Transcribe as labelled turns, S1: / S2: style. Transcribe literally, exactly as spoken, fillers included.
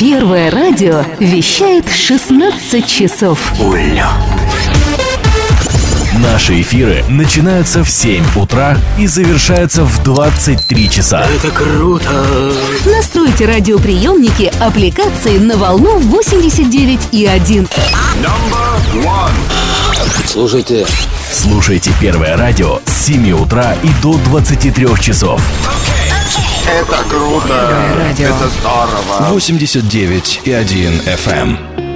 S1: Первое радио вещает шестнадцать часов.
S2: Улет. Наши эфиры начинаются в семь утра и завершаются в двадцать три часа.
S3: Это круто!
S1: Настройте радиоприемники аппликации на волну восемьдесят девять и один.
S3: Слушайте.
S2: Слушайте Первое радио с семи утра и до двадцати трёх часов.
S4: Это круто!
S1: Радио.
S4: Это здорово!
S2: восемьдесят девять и один эф эм.